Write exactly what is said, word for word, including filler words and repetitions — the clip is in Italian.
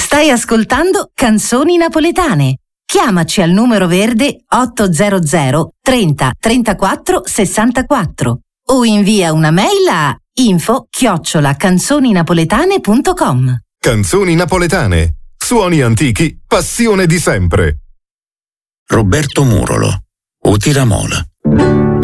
Stai ascoltando Canzoni Napoletane. Chiamaci al numero verde ottocento trenta trentaquattro sessantaquattro o invia una mail a info chiocciola canzoninapoletane punto com. Canzoni Napoletane. Suoni antichi, passione di sempre. Roberto Murolo, O Tiramola.